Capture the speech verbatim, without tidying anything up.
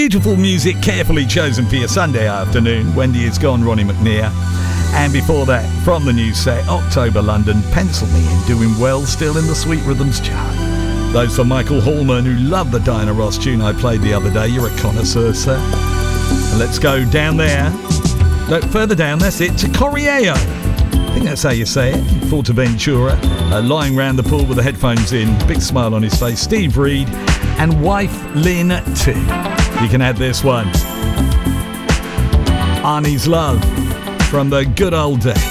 Beautiful music carefully chosen for your Sunday afternoon. Wendy Is Gone, Ronnie McNear. And before that, from the new set, October London, Pencil Me In, doing well, still in the Sweet Rhythms chart. Those for Michael Hallman, who loved the Diana Ross tune I played the other day. You're a connoisseur, sir. And let's go down there. Look, further down, that's it, to Corrieo. I think that's how you say it. Forteventura, uh, lying round the pool with the headphones in, big smile on his face. Steve Reed and wife Lynn T. You can add this one. Arnie's Love from the good old days.